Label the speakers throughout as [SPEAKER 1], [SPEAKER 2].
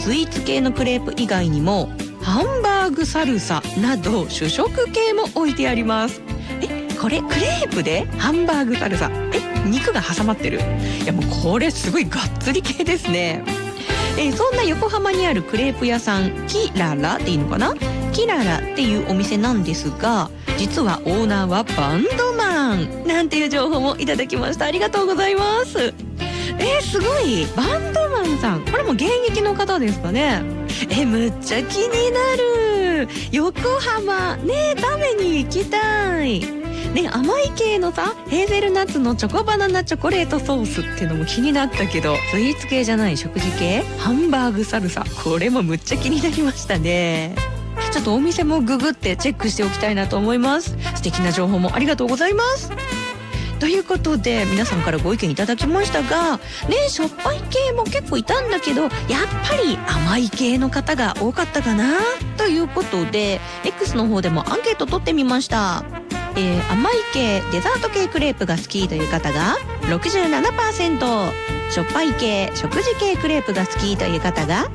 [SPEAKER 1] スイーツ系のクレープ以外にもハンバーグサルサなど主食系も置いてあります。これクレープでハンバーグサルサ、肉が挟まってる。いやもうこれすごいがっつり系ですね。そんな横浜にあるクレープ屋さんキララっていいのかな、キララっていうお店なんですが、実はオーナーはバンドマンなんていう情報もいただきました。ありがとうございます。すごい、バンドマンさん、これも現役の方ですかね。むっちゃ気になる。横浜ね、食べに行きたいね。甘い系のさ、ヘーゼルナッツのチョコバナナチョコレートソースっていうのも気になったけど、スイーツ系じゃない食事系ハンバーグサルサ、これもむっちゃ気になりましたね。ちょっとお店もググってチェックしておきたいなと思います。素敵な情報もありがとうございます。ということで皆さんからご意見いただきましたがね、しょっぱい系も結構いたんだけど、やっぱり甘い系の方が多かったかなということで X の方でもアンケート取ってみました。甘い系デザート系クレープが好きという方が 67%、 しょっぱい系食事系クレープが好きという方が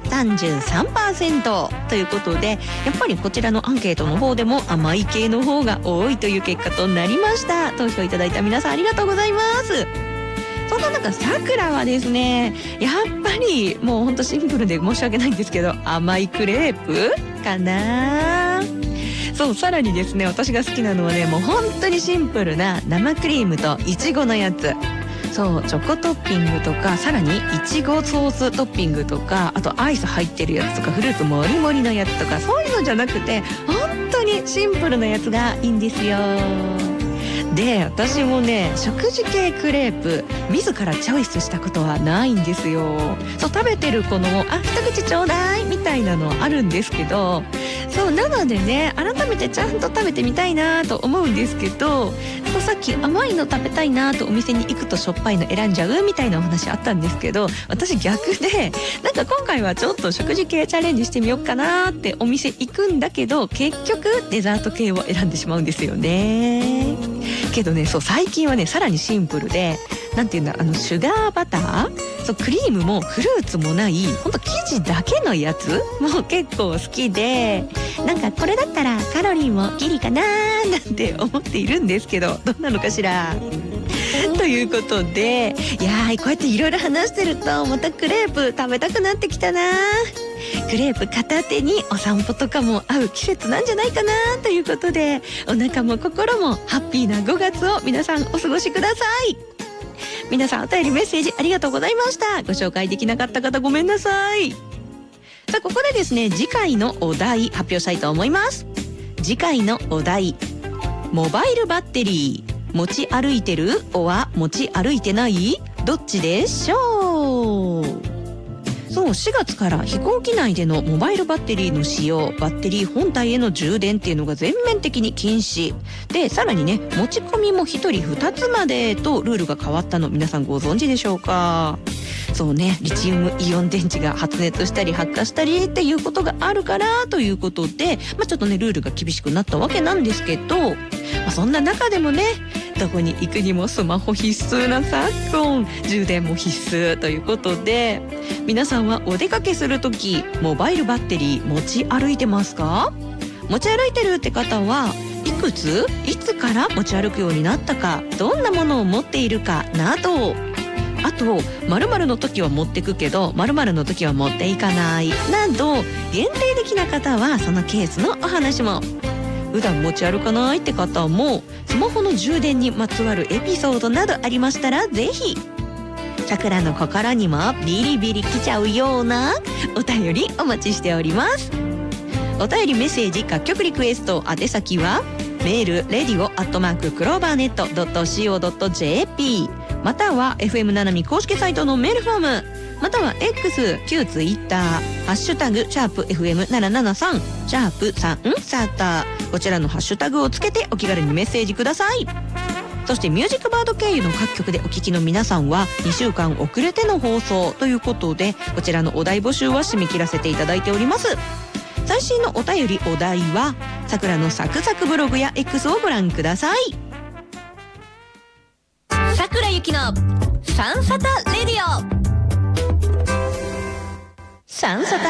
[SPEAKER 1] 33% ということで、やっぱりこちらのアンケートの方でも甘い系の方が多いという結果となりました。投票いただいた皆さんありがとうございます。そんな中さくらはですね、やっぱりもうほんとシンプルで申し訳ないんですけど、甘いクレープかな。そう、さらにですね、私が好きなのはね、もう本当にシンプルな生クリームといちごのやつ。そう、チョコトッピングとか、さらにいちごソーストッピングとか、あとアイス入ってるやつとか、フルーツもりもりのやつとか、そういうのじゃなくて本当にシンプルなやつがいいんですよ。で、私もね、食事系クレープ自らチョイスしたことはないんですよ。そう、食べてる子の一口ちょうだいみたいなのはあるんですけど、そうなのでね、改めてちゃんと食べてみたいなと思うんですけど、さっき甘いの食べたいなとお店に行くとしょっぱいの選んじゃうみたいなお話あったんですけど、私逆で、なんか今回はちょっと食事系チャレンジしてみようかなってお店行くんだけど、結局デザート系を選んでしまうんですよね。けどね、そう最近はね、さらにシンプルで、なんていうんだ、シュガーバター、そうクリームもフルーツもない、ほんと生地だけのやつも結構好きで、なんかこれだったらカロリーもギリかなーなんて思っているんですけど、どうなのかしら。ということで、いやー、こうやっていろいろ話してるとまたクレープ食べたくなってきたな。クレープ片手にお散歩とかも合う季節なんじゃないかなということで、お腹も心もハッピーな5月を皆さんお過ごしください。皆さんお便りメッセージありがとうございました。ご紹介できなかった方ごめんなさい。さあ、ここでですね、次回のお題発表したいと思います。次回のお題、モバイルバッテリー持ち歩いてるおは持ち歩いてない、どっちでしょう。そう、4月から飛行機内でのモバイルバッテリーの使用、バッテリー本体への充電っていうのが全面的に禁止で、さらにね、持ち込みも1人2つまでとルールが変わったの、皆さんご存知でしょうか。そうね、リチウムイオン電池が発熱したり発火したりっていうことがあるからということで、ちょっとねルールが厳しくなったわけなんですけど、そんな中でもね、どこに行くにもスマホ必須な昨今、充電も必須ということで、皆さんはお出かけするときモバイルバッテリー持ち歩いてますか？持ち歩いてるって方はいくつ、いつから持ち歩くようになったか、どんなものを持っているかなど、あと〇〇の時は持ってくけど〇〇の時は持っていかないなど、限定的な方はそのケースのお話も、普段持ち歩かないって方もスマホの充電にまつわるエピソードなどありましたら、ぜひさくらの心にもビリビリきちゃうようなお便りお待ちしております。お便りメッセージ、楽曲リクエスト、宛先はメール radio@clovernet.co.jp または FM ななみ公式サイトのメールフォーム、または X、旧ツイッター、ハッシュタグ#FM773 #3サーター、こちらのハッシュタグをつけてお気軽にメッセージください。そしてミュージックバード経由の各局でお聞きの皆さんは2週間遅れての放送ということで、こちらのお題募集は締め切らせていただいております。最新のお便りお題はさくらのサクサクブログや X をご覧ください。さくらゆきのサンサタレディオ。サンサタ